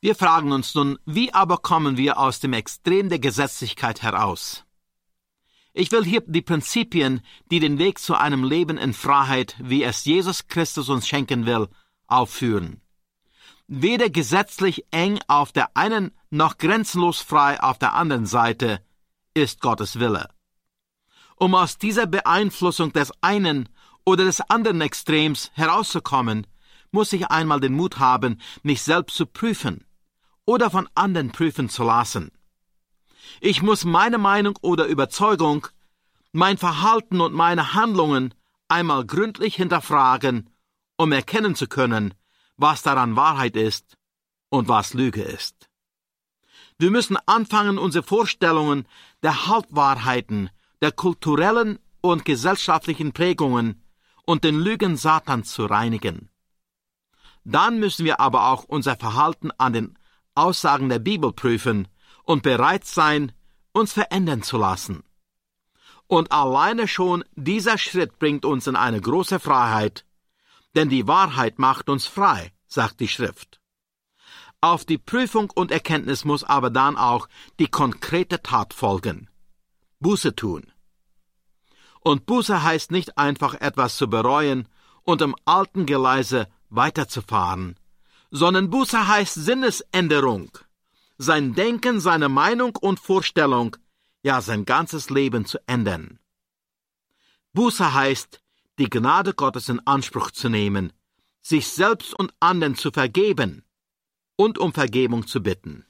Wir fragen uns nun, wie aber kommen wir aus dem Extrem der Gesetzlichkeit heraus? Ich will hier die Prinzipien, die den Weg zu einem Leben in Freiheit, wie es Jesus Christus uns schenken will, aufführen. Weder gesetzlich eng auf der einen, noch grenzenlos frei auf der anderen Seite ist Gottes Wille. Um aus dieser Beeinflussung des einen oder des anderen Extrems herauszukommen, muss ich einmal den Mut haben, mich selbst zu prüfen oder von anderen prüfen zu lassen. Ich muss meine Meinung oder Überzeugung, mein Verhalten und meine Handlungen einmal gründlich hinterfragen, um erkennen zu können, was daran Wahrheit ist und was Lüge ist. Wir müssen anfangen, unsere Vorstellungen der Halbwahrheiten, der kulturellen und gesellschaftlichen Prägungen und den Lügen Satans zu reinigen. Dann müssen wir aber auch unser Verhalten an den Aussagen der Bibel prüfen und bereit sein, uns verändern zu lassen. Und alleine schon dieser Schritt bringt uns in eine große Freiheit, denn die Wahrheit macht uns frei, sagt die Schrift. Auf die Prüfung und Erkenntnis muss aber dann auch die konkrete Tat folgen. Buße tun. Und Buße heißt nicht einfach etwas zu bereuen und im alten Geleise weiterzufahren, sondern Buße heißt Sinnesänderung, sein Denken, seine Meinung und Vorstellung, ja sein ganzes Leben zu ändern. Buße heißt, die Gnade Gottes in Anspruch zu nehmen, sich selbst und anderen zu vergeben und um Vergebung zu bitten.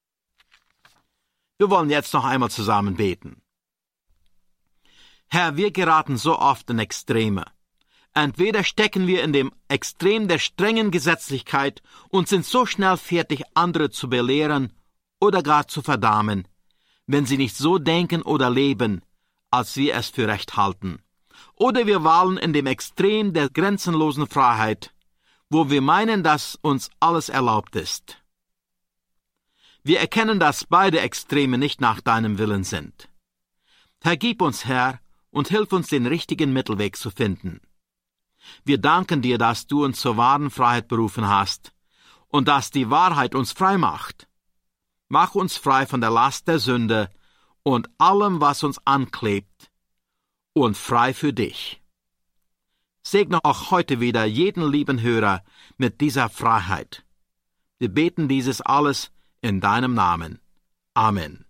Wir wollen jetzt noch einmal zusammen beten. Herr, wir geraten so oft in Extreme. Entweder stecken wir in dem Extrem der strengen Gesetzlichkeit und sind so schnell fertig, andere zu belehren oder gar zu verdammen, wenn sie nicht so denken oder leben, als wir es für recht halten. Oder wir wallen in dem Extrem der grenzenlosen Freiheit, wo wir meinen, dass uns alles erlaubt ist. Wir erkennen, dass beide Extreme nicht nach deinem Willen sind. Vergib uns, Herr, und hilf uns, den richtigen Mittelweg zu finden. Wir danken dir, dass du uns zur wahren Freiheit berufen hast und dass die Wahrheit uns frei macht. Mach uns frei von der Last der Sünde und allem, was uns anklebt, und frei für dich. Segne auch heute wieder jeden lieben Hörer mit dieser Freiheit. Wir beten dieses alles in deinem Namen. Amen.